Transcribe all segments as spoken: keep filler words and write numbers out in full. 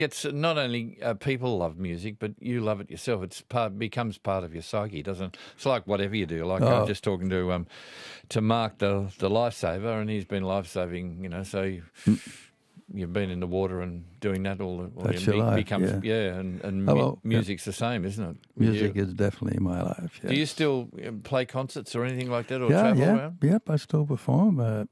It's not only uh, people love music, but you love it yourself. It's part becomes part of your psyche, doesn't it? It's like whatever you do. Like I Oh. was just talking to um to Mark, the the lifesaver, and he's been lifesaving. You know, so you, you've been in the water and doing that all. all That's your your mu- life, becomes yeah. and and Oh, mu- well, yeah. music's the same, isn't it? with Music you? is definitely my life. Yeah. Do you still uh, play concerts or anything like that, or yeah, travel yeah, around? Yep, I still perform. Uh,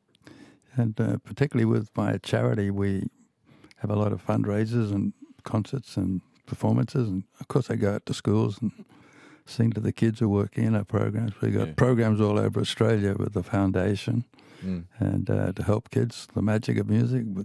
and uh, particularly with my charity, we have a lot of fundraisers and concerts and performances. And, of course, I go out to schools and sing to the kids who are working in our programs. We've got Yeah. programs all over Australia with the foundation Mm. and uh, to help kids, the magic of music, with,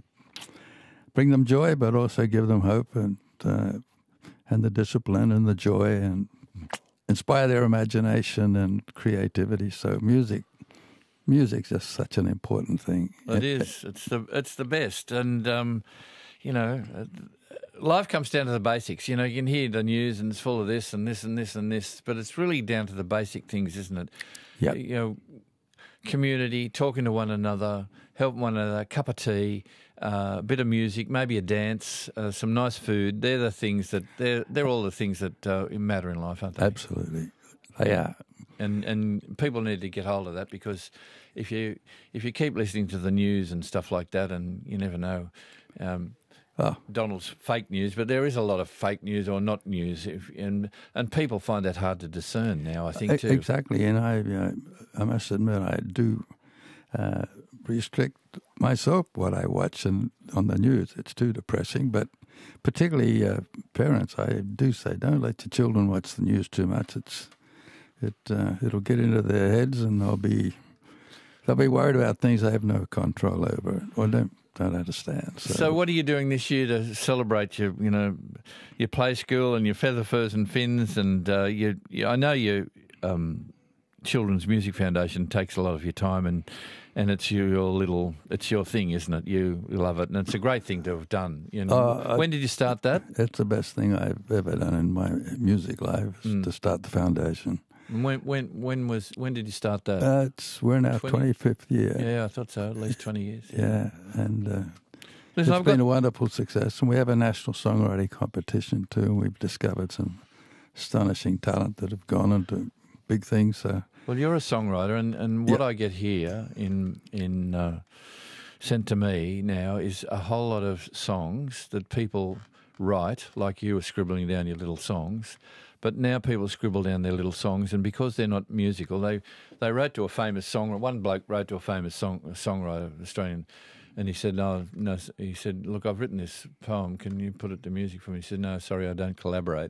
bring them joy, but also give them hope and uh, and the discipline and the joy and inspire their imagination and creativity. So music, music's just such an important thing. It is. It's the it's the best, and um, you know, uh, life comes down to the basics. You know, you can hear the news and it's full of this and this and this and this, but it's really down to the basic things, isn't it? Yep. You know, community, talking to one another, helping one another, a cup of tea, uh, a bit of music, maybe a dance, uh, some nice food. They're the things that they're they're all the things that uh, matter in life, aren't they? Absolutely. They are. And and people need to get hold of that, because if you if you keep listening to the news and stuff like that, and you never know, um, Oh, Donald's fake news, but there is a lot of fake news or not news, if, and and people find that hard to discern now, I think, e- too. exactly. And I, you know, I must admit, I do uh, restrict myself what I watch and on the news. It's too depressing. But particularly uh, parents, I do say, don't let your children watch the news too much. It's it uh, it'll get into their heads, and they'll be they'll be worried about things they have no control over or don't don't understand. So, So what are you doing this year to celebrate your, you know, your play school and your feather furs and fins, and uh, you, you? I know your um, Children's Music Foundation takes a lot of your time, and and it's your, your little, it's your thing, isn't it? You love it, and it's a great thing to have done. You know, Uh, I- when did you start that? it's the best thing I've ever done in my music life is Mm. to start the foundation. And When when when was when did you start that? Uh, it's we're in our twenty twenty-fifth year. yeah, I thought so. At least twenty years. Yeah, and uh, Listen, it's I've been got, a wonderful success. And we have a national songwriting competition too. And we've discovered some astonishing talent that have gone into big things. So well, you're a songwriter, and, and what Yeah. I get here in in uh, sent to me now is a whole lot of songs that people write, like you were scribbling down your little songs. But now people scribble down their little songs, and because they're not musical, they they wrote to a famous song. One bloke wrote to a famous song songwriter, Australian, and he said, "No, no." He said, "Look, I've written this poem. Can you put it to music for me?" He said, "No, sorry, I don't collaborate."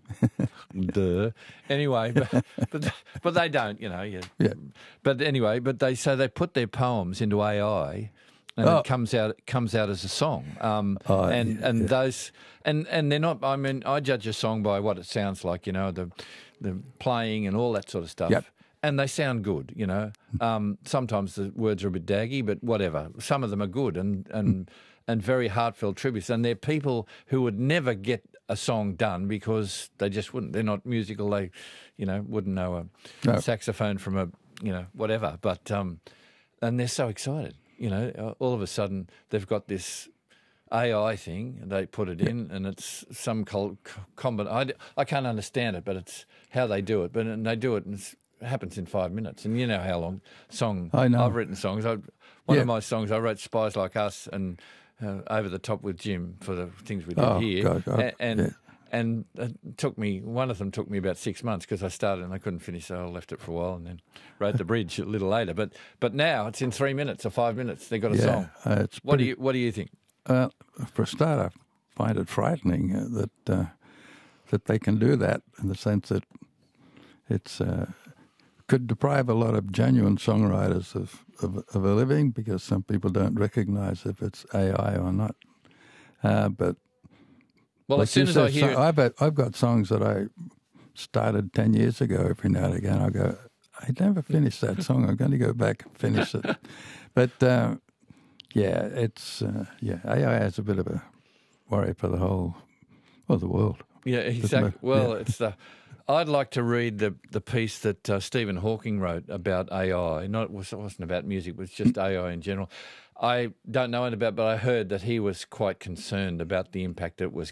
Duh. Anyway, but, but but they don't, you know. Yeah. Yeah. But anyway, but they so they put their poems into A I, and Oh. it comes out it comes out as a song. Um, Oh, and yeah, and yeah. those and and they're not. I mean, I judge a song by what it sounds like, you know, the the playing and all that sort of stuff. Yep. And they sound good, you know. Um, sometimes the words are a bit daggy, but whatever. Some of them are good and and and very heartfelt tributes. And they're people who would never get a song done because they just wouldn't. They're not musical. They, you know, wouldn't know a No. saxophone from a, you know, whatever. But um, and they're so excited, you know. All of a sudden they've got this A I thing, and they put it in, and it's some col- combin. I, d- I can't understand it, but it's how they do it. But and they do it, and it's, it happens in five minutes. And you know how long song I know. I've written songs. I, one Yeah. of my songs I wrote, "Spies Like Us," and uh, "Over the Top with Jim" for the things we did Oh, here. God, I- A- and yeah. and it took me. One of them took me about six months because I started and I couldn't finish, so I left it for a while and then wrote the bridge a little later. But but now it's in three minutes or five minutes. They got a yeah, song. uh, it's What do pretty- you What do you think? Uh, for a start, I find it frightening uh, that uh, that they can do that in the sense that it's uh, could deprive a lot of genuine songwriters of, of, of a living because some people don't recognize if it's A I or not. Uh, but Well, like as soon you as I said, hear so- it, I've got, I've got songs that I started ten years ago. Every now and again, I go, I never finished that song. I'm going to go back and finish it. But uh, yeah, it's uh, yeah. A I has a bit of a worry for the whole, well, the world. yeah, exactly. it? Well, Yeah. it's the. I'd like to read the the piece that uh, Stephen Hawking wrote about A I. Not it wasn't about music; it was just A I in general. I don't know it about, but I heard that he was quite concerned about the impact it was